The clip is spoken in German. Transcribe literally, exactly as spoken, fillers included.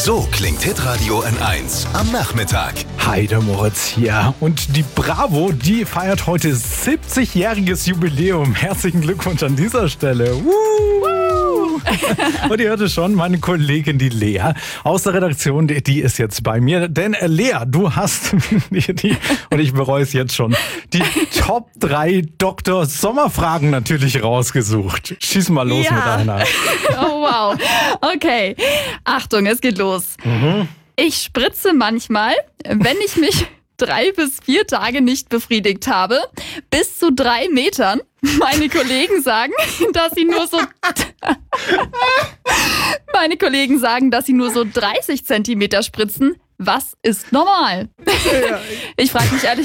So klingt Hitradio N eins am Nachmittag. Hi, der Moritz hier. Und die Bravo, die feiert heute siebzigjähriges Jubiläum. Herzlichen Glückwunsch an dieser Stelle. Woo! Und ihr hört es schon, meine Kollegin, die Lea aus der Redaktion, die, die ist jetzt bei mir. Denn äh, Lea, du hast, die, die, und ich bereue es jetzt schon, die Top drei Doktor Sommerfragen natürlich rausgesucht. Schieß mal los ja. mit einer. Oh wow. Okay. Achtung, es geht los. Mhm. Ich spritze manchmal, wenn ich mich drei bis vier Tage nicht befriedigt habe, bis zu drei Metern. Meine Kollegen sagen, dass sie nur so... Meine Kollegen sagen, dass sie nur so dreißig Zentimeter spritzen. Was ist normal? Ich frage mich ehrlich